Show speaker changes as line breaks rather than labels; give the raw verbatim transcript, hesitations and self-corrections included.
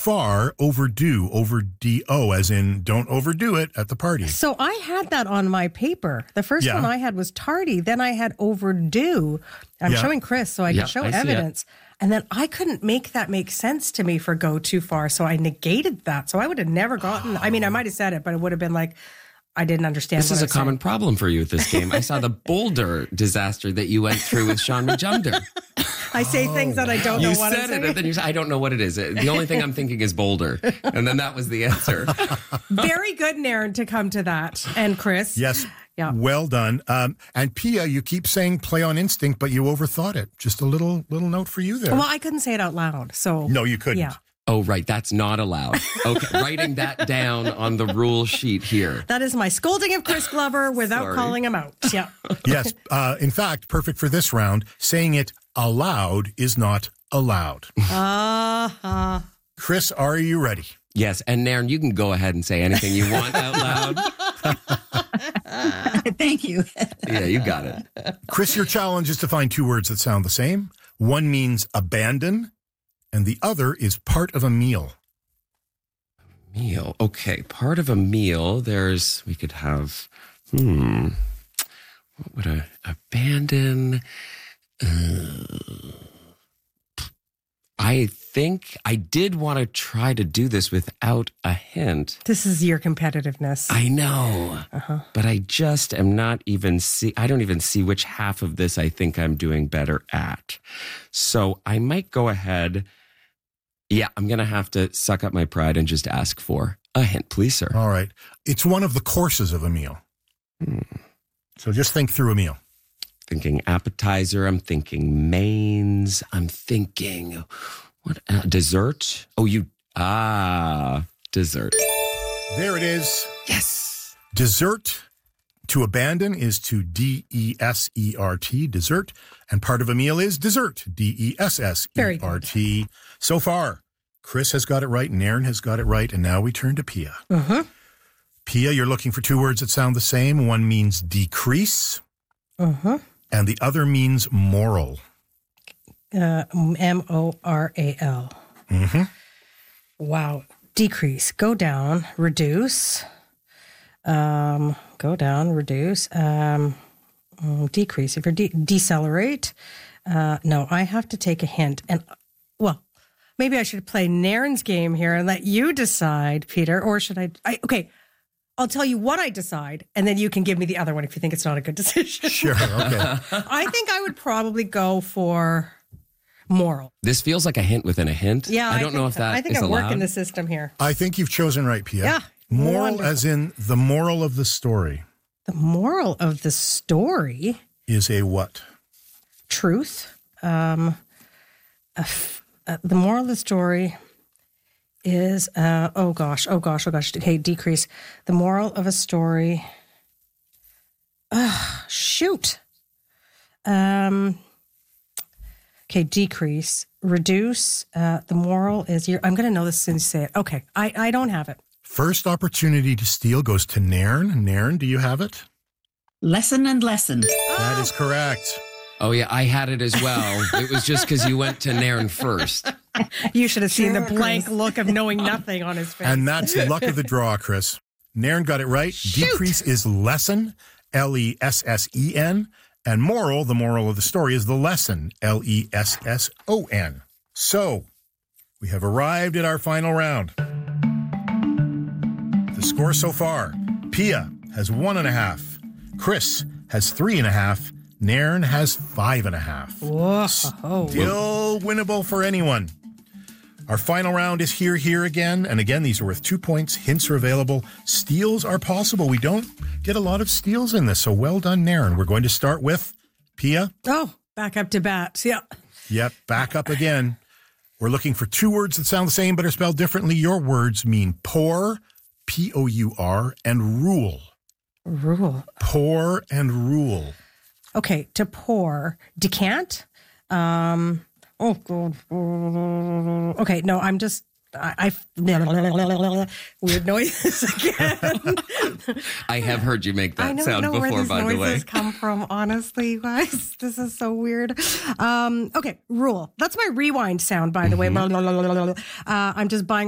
far, overdue, over D O, as in don't overdo it at the party.
So I had that on my paper. The first
Yeah.
one I had was tardy. Then I had overdue. I'm
Yeah.
showing Chris so I
Yeah,
can show
I see it.
evidence. And then I couldn't make that make sense to me for go too far. So I negated that. So I would have never gotten, I mean, I might have said it, but it would have been like, I didn't understand.
This
what
is
I
a
said.
common problem for you at this game. I saw the boulder disaster that you went through with Sean Majumder.
I say things that I don't know
You
what I'm
said it,
saying.
and then you said, I don't know what it is. The only thing I'm thinking is boulder. And then that was the answer.
Very good, Naren, to come to that. And Chris.
Yes.
Yeah.
Well done. Um, and Pia, you keep saying play on instinct, but you overthought it. Just a little little note for you there.
Well, I couldn't say it out loud. So
no, you couldn't.
Yeah.
Oh, right. That's not allowed. Okay. Writing that down on the rule sheet here.
That is my scolding of Chris Glover without
Sorry.
calling him out. Yeah.
Yes. Uh, in fact, perfect for this round. Saying it aloud is not allowed.
Uh-huh.
Chris, are you ready?
Yes. And Nairn, you can go ahead and say anything you want out loud.
Thank you.
Yeah, you got it.
Chris, your challenge is to find two words that sound the same. One means abandon, and the other is part of a meal.
Meal. Okay. Part of a meal. There's, we could have, hmm, what would a abandon? Uh, I think I did want to try to do this without a hint.
This is your competitiveness.
I know,
Uh-huh.
but I just am not even see. I don't even see which half of this I think I'm doing better at. So I might go ahead. Yeah, I'm going to have to suck up my pride and just ask for a hint, please, sir.
All right. It's one of the courses of a meal.
Hmm.
So just think through a meal.
Thinking appetizer. I'm thinking mains. I'm thinking what uh, dessert? Oh, you ah dessert.
There it is.
Yes.
Dessert. To abandon is to D E S E R T, dessert. And part of a meal is dessert, D E S S E R T. So far, Chris has got it right, Nairn has got it right, and now we turn to Pia.
Uh-huh.
Pia, you're looking for two words that sound the same. One means decrease,
Uh-huh.
and the other means moral.
Uh, M O R A L.
Mm-hmm.
Wow. Decrease. Go down. Reduce. Um, go down. Reduce. Um, mm, decrease. If you're de- decelerate. Uh, no, I have to take a hint. And, well, maybe I should play Nairn's game here and let you decide, Peter. Or should I? I okay. I'll tell you what I decide, and then you can give me the other one if you think it's not a good decision.
Sure, okay.
I think I would probably go for moral.
This feels like a hint within a hint.
Yeah,
I don't know
think
if
so.
that
I think
is
I'm
allowed.
working the system here.
I think you've chosen right, Pia.
Yeah,
Moral
wonderful.
as in the moral of the story
The moral of the story,
is a what?
truth. Um, a f- uh, the moral of the story is, uh, oh gosh, oh gosh, oh gosh. Okay, decrease. The moral of a story. Uh, shoot. Um. Okay, decrease, reduce. Uh, the moral is, you're, I'm going to know this as soon as you say it. Okay, I, I don't have it.
First opportunity to steal goes to Nairn. Nairn, do you have it?
Lesson and lesson.
That is correct.
Oh, yeah, I had it as well. It was just because you went to Nairn first.
You should have seen
Sure,
the blank
Chris.
look of knowing nothing on his face.
And that's luck of the draw, Chris. Nairn got it right. Decrease is lesson, L E S S E N. And moral, the moral of the story, is the lesson, L E S S O N. So, we have arrived at our final round. The score so far, Pia has one and a half. Chris has three and a half. Nairn has five and a half.
Whoa.
Still winnable for anyone. Our final round is here, here again. And again, these are worth two points. Hints are available. Steals are possible. We don't get a lot of steals in this. So well done, Nairn. We're going to start with Pia.
Oh, back up to bat. Yeah.
Yep, back up again. We're looking for two words that sound the same but are spelled differently. Your words mean pour, P O U R, and rule.
Rule.
Pour and rule.
Okay, to pour. Decant. Um, oh, God. Okay, no, I'm just, I, I weird noises again.
I have heard you make
I
that
don't
sound
know where
before,
these
by the
noises
way.
come from, honestly, you guys. This is so weird. Um, okay, rule. That's my rewind sound, by the way. Uh, I'm just buying